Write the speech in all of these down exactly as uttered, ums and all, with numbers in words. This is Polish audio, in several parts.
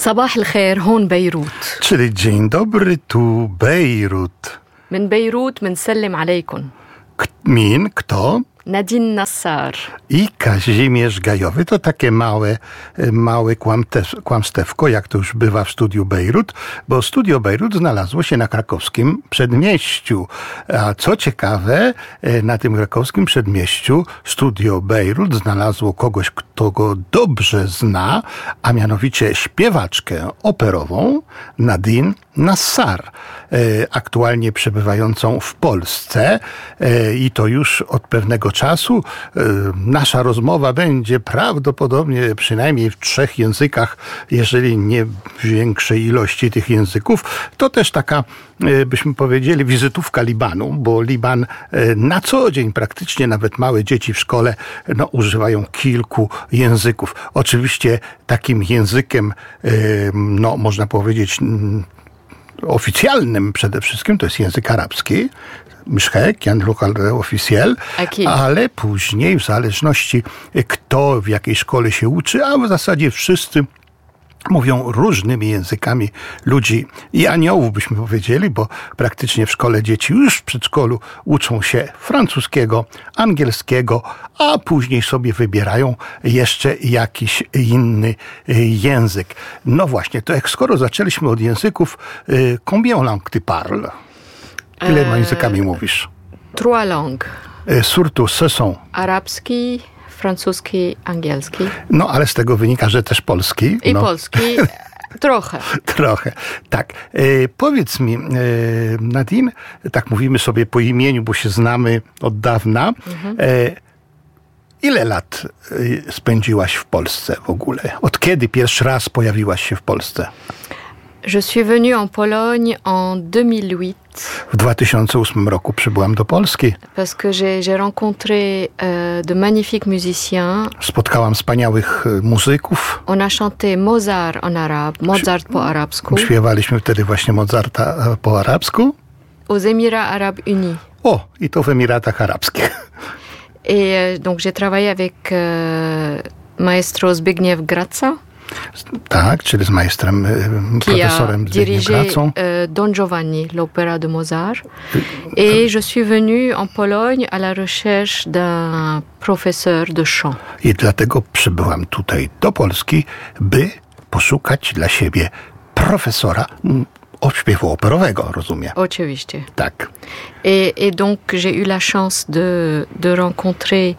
صباح الخير هون بيروت. Czyli dzień dobry, tu Bejrut. من بيروت منسلم عليكم. K- min, kto? Nadine Nassar. I Kazimierz Gajowy. To takie małe, małe kłamte- kłamstewko, jak to już bywa w studiu Bejrut, bo studio Bejrut znalazło się na krakowskim przedmieściu. A co ciekawe, na tym krakowskim przedmieściu studio Bejrut znalazło kogoś, kto go dobrze zna, a mianowicie śpiewaczkę operową Nadine Nassar, aktualnie przebywającą w Polsce i to już od pewnego czasu. Nasza rozmowa będzie prawdopodobnie przynajmniej w trzech językach, jeżeli nie w większej ilości tych języków. To też taka, byśmy powiedzieli, wizytówka Libanu, bo Liban na co dzień praktycznie nawet małe dzieci w szkole no, używają kilku języków. Oczywiście takim językiem, no można powiedzieć, oficjalnym przede wszystkim to jest język arabski, mszhek, jan lokal oficjal, ale później w zależności kto w jakiej szkole się uczy, a w zasadzie wszyscy mówią różnymi językami ludzi i aniołów, byśmy powiedzieli, bo praktycznie w szkole dzieci już w przedszkolu uczą się francuskiego, angielskiego, a później sobie wybierają jeszcze jakiś inny język. No właśnie, to jak skoro zaczęliśmy od języków, combien langues tu parles? Ile eee, językami mówisz? Trois langues. Surtout ce sont. Arabski, francuski, angielski. No, ale z tego wynika, że też polski. I no. polski. Trochę. Trochę, tak. E, powiedz mi, e, Nadine, tak mówimy sobie po imieniu, bo się znamy od dawna. Mhm. E, ile lat e, spędziłaś w Polsce w ogóle? Od kiedy pierwszy raz pojawiłaś się w Polsce? Je suis venue en Pologne en deux mille huit. W dwa tysiące ósmym roku przybyłam do Polski. Parce que j'ai, j'ai rencontré euh, de magnifiques musiciens. Spotkałam wspaniałych muzyków. On a chanté Mozart en arabe, Mozart po arabsku. Śpiewaliśmy wtedy właśnie Mozarta po arabsku. Aux Émirats Arabes Unis. O, i to w Emiratach Arabskich. Et donc j'ai travaillé avec euh, maestro Zbigniew Graca. Tak, czyli z maestrem, profesorem Zbigniew Gracą. Euh, Don Giovanni, l'opéra de Mozart. Et je suis venue en Pologne à la recherche d'un professeur de chant. I dlatego przybyłam tutaj do Polski, by poszukać dla siebie profesora o śpiewu operowego, rozumiem. Oczywiście. Tak. Et, et donc j'ai eu la chance de, de rencontrer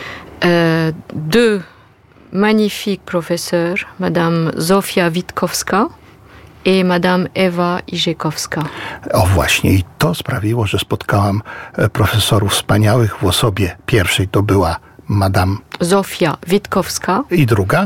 euh, deux magnifiques professeurs, Madame Zofia Witkowska et Madame Ewa Iżekowska. O właśnie, i to sprawiło, że spotkałam profesorów wspaniałych w osobie pierwszej to była Madame Zofia Witkowska i druga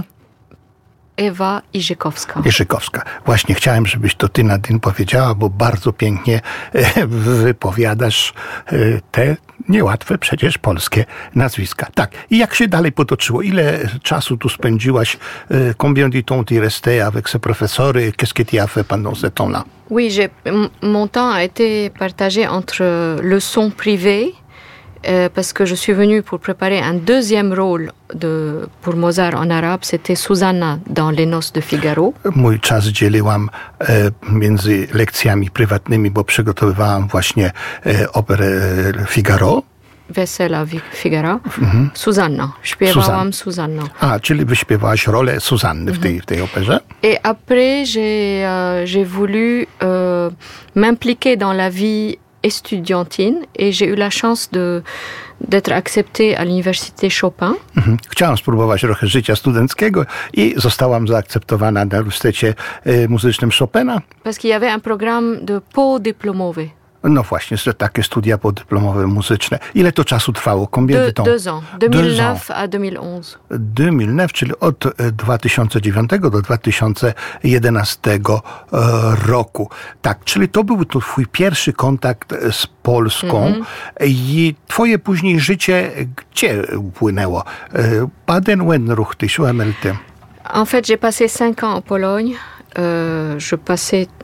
Ewa Iżekowska. Iżekowska. Właśnie chciałem, żebyś to ty, Nadine, powiedziała, bo bardzo pięknie wypowiadasz te niełatwe przecież polskie nazwiska. Tak. I jak się dalej potoczyło? Ile czasu tu spędziłaś? Combien de temps tu restais avec ce professeur et qu'est-ce que tu as fait pendant ce temps-là? Oui, j'ai, mon temps a été partagé entre leçons privées, Euh, parce que je suis venue pour préparer un deuxième rôle de, pour Mozart en arabe, c'était Susanna dans Les Noces de Figaro. Mój czas dzieliłam e, między lekcjami prywatnymi, bo przygotowywałam właśnie e, operę Figaro. Wesela Figaro. Mhm. Susanna. Śpiewałam Susanna. A, czyli wyśpiewałaś rolę Suzanny w tej, w tej operze? Et après, j'ai, euh, j'ai voulu euh, m'impliquer dans la vie estudiantine et j'ai eu la chance de, d'être acceptée à l'université Chopin. Mhm. Chciałam spróbować trochę życia studenckiego i zostałam zaakceptowana na Uniwersytecie e, Muzycznym Chopina. Parce qu'il y avait un programme de post-dyplomowy. No właśnie, takie studia podyplomowe muzyczne. Ile to czasu trwało? Combien de temps? Deux ans. deux mille neuf à deux mille onze. deux mille neuf, czyli od dwa tysiące dziewiątego do dwa tysiące jedenastego roku. Tak, czyli to był to twój pierwszy kontakt z Polską mm-hmm. i twoje później życie gdzie płynęło? Baden wen ruchty, En fait, j'ai passé cinq ans en Pologne. Euh, je passais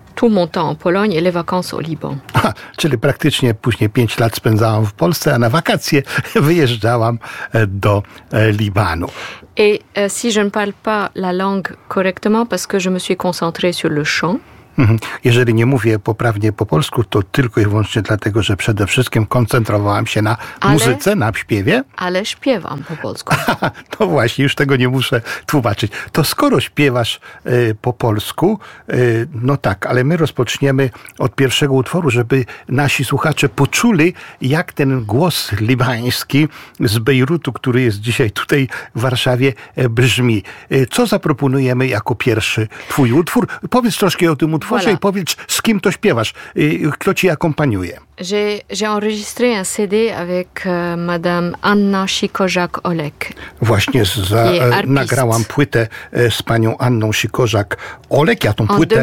tout mon temps en Pologne et les vacances au Liban. Aha, czyli praktycznie później pięć lat spędzałam w Polsce, a na wakacje wyjeżdżałam do Libanu. Et euh, si je ne parle pas la langue correctement parce que je me suis concentrée sur le chant, jeżeli nie mówię poprawnie po polsku, to tylko i wyłącznie dlatego, że przede wszystkim koncentrowałam się na ale, muzyce, na śpiewie. Ale śpiewam po polsku. No właśnie, już tego nie muszę tłumaczyć. To skoro śpiewasz y, po polsku, y, no tak, ale my rozpoczniemy od pierwszego utworu, żeby nasi słuchacze poczuli, jak ten głos libański z Bejrutu, który jest dzisiaj tutaj w Warszawie, brzmi. Y, co zaproponujemy jako pierwszy twój utwór? Powiedz troszkę o tym utworze voilà. I powiedz, z kim to śpiewasz, y, kto ci akompaniuje. J'ai, j'ai enregistré un C D avec euh, Madame Anna Sikorzak-Olek. Właśnie za, e, nagrałam płytę e, z panią Anną Sikorzak-Olek. Ja tą płytę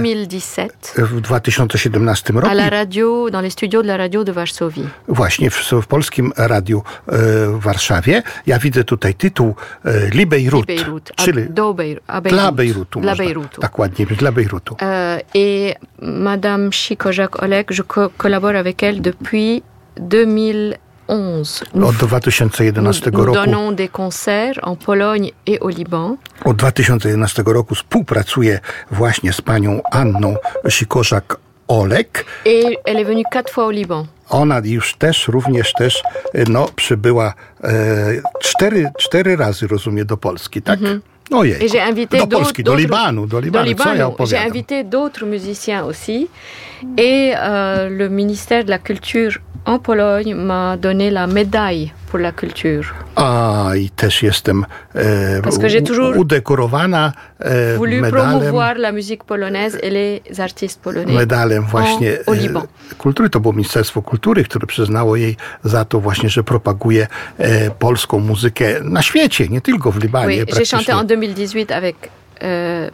w dwa tysiące siedemnastym roku. À la radio, dans les studios de la radio de Varsovie. Właśnie, w, w polskim radiu e, w Warszawie. Ja widzę tutaj tytuł e, Li Bejrut, Bejrut, czyli a, do Bejru, a Bejrut, dla Bejrutu. Dla można, Bejrutu. Tak ładnie, dla Bejrutu. Euh, et Madame Sikorzak-Olek, je co- collabore avec elle depuis deux mille onze. Od dwa tysiące jedenastego nous, roku. Nous donnons des concerts en Pologne et au Liban. Od dwa tysiące jedenastego roku współpracuję właśnie z panią Anną Sikorzak-Olek. Et elle est venue quatre fois au Liban. Ona już też, również też, no, przybyła e, cztery, cztery razy, rozumie, do Polski, tak? Mm-hmm. Ojej, do Polski, do Libanu, do Libanu, do co ja Libanu. opowiadam. J'ai invité d'autres musiciens aussi. Et euh, le ministère de la Culture en Pologne m'a donné la médaille pour la culture. A, i też jestem e, Parce que j'ai toujours udekorowana e, voulu medalem, promouvoir la musique polonaise et les artistes polonais medalem właśnie au Liban. E, kultury. To było Ministerstwo Kultury, które przyznało jej za to właśnie, że propaguje e, polską muzykę na świecie, nie tylko w Libanie. Oui, j'ai chanté en deux mille dix-huit avec euh,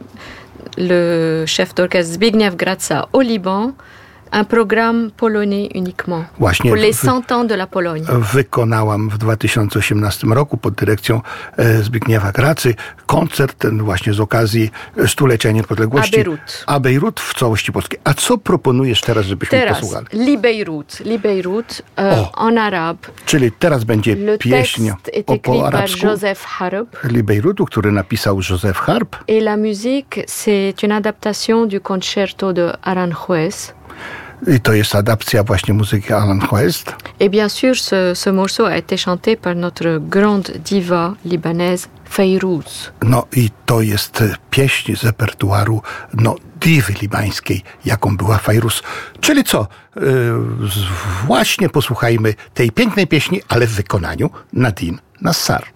le chef d'orchestre Zbigniew Graca au Liban, un programme polonais uniquement. Właśnie pour les cent ans de la Pologne. Wykonałam w dwa tysiące osiemnastym roku pod dyrekcją e, Zbigniewa Gracy koncert ten właśnie z okazji stulecia niepodległości. A Bejrut. A Bejrut w całości polskiej. A co proponujesz teraz, żebyśmy teraz, posłuchali? Li Bejrut, Li Bejrut euh, en arabe. Czyli teraz będzie Le pieśń o, po arabsku. Joseph Harb. Li Bejrutu, który napisał Joseph Harb. Et la musique, c'est une adaptation du concerto de Aranjuez. I to jest adapcja właśnie muzyki Aranjuez. Et bien sûr, ce, ce morceau a été chanté par notre grande diva libanaise, Fayrouz. No i to jest pieśń z repertuaru no, diwy libańskiej, jaką była Fayrouz. Czyli co? Yy, właśnie posłuchajmy tej pięknej pieśni, ale w wykonaniu Nadine Nassar.